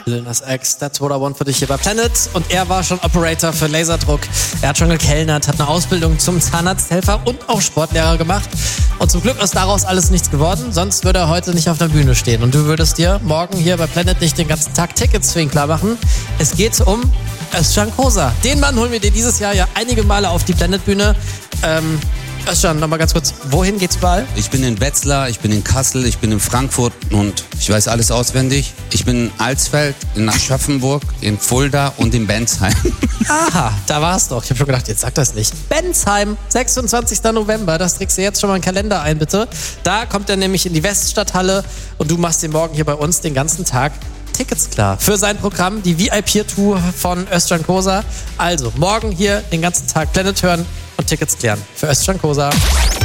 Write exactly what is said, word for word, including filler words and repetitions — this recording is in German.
Lil Nas X, That's What I Want für dich hier bei Planet. Und er war schon Operator für Laserdruck. Er hat schon gekellnert, hat eine Ausbildung zum Zahnarzthelfer und auch Sportlehrer gemacht. Und zum Glück ist daraus alles nichts geworden, sonst würde er heute nicht auf der Bühne stehen. Und du würdest dir morgen hier bei Planet nicht den ganzen Tag Tickets für ihn klar machen. Es geht um Özcan Kosa. Den Mann holen wir dir dieses Jahr ja einige Male auf die Planet-Bühne. Ähm, Özcan, nochmal ganz kurz, wohin geht's überall? Ich bin in Wetzlar, ich bin in Kassel, ich bin in Frankfurt und ich weiß alles auswendig. Ich bin in Alsfeld, in Aschaffenburg, in Fulda und in Bensheim. Aha, da war's doch. Ich habe schon gedacht, jetzt sag das nicht. Bensheim, sechsundzwanzigster November, das trägst du jetzt schon mal in den Kalender ein, bitte. Da kommt er nämlich in die Weststadthalle und du machst dir morgen hier bei uns den ganzen Tag Tickets klar für sein Programm, die V I P-Tour von Özcan Kosa. Also morgen hier den ganzen Tag Planet hören und Tickets klären für Özcan Kosa.